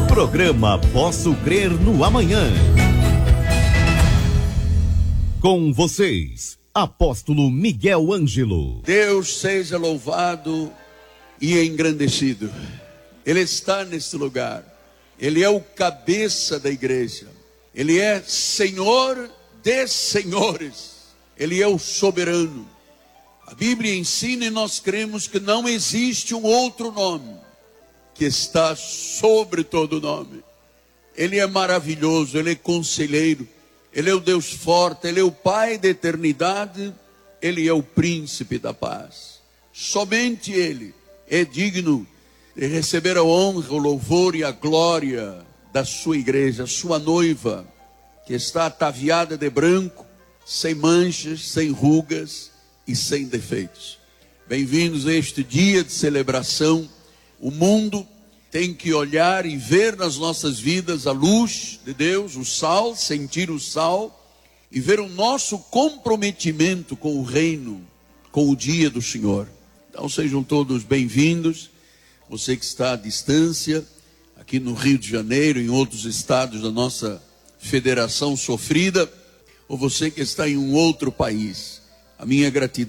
Programa Posso Crer no Amanhã. Com vocês, Apóstolo Miguel Ângelo. Deus seja louvado e engrandecido. Ele está nesse lugar. Ele é o cabeça da igreja. Ele é Senhor dos senhores. Ele é o soberano. A Bíblia ensina e nós cremos que não existe um outro nome que está sobre todo nome. Ele é maravilhoso, Ele é conselheiro, Ele é o Deus forte, Ele é o Pai da eternidade, Ele é o príncipe da paz. Somente Ele é digno de receber a honra, o louvor e a glória da sua igreja, sua noiva, que está ataviada de branco, sem manchas, sem rugas e sem defeitos. Bem-vindos a este dia de celebração. O mundo tem que olhar e ver nas nossas vidas a luz de Deus, o sal, sentir o sal e ver o nosso comprometimento com o reino, com o dia do Senhor. Então sejam todos bem-vindos. Você que está à distância, aqui no Rio de Janeiro, em outros estados da nossa federação sofrida, ou você que está em um outro país, a minha gratidão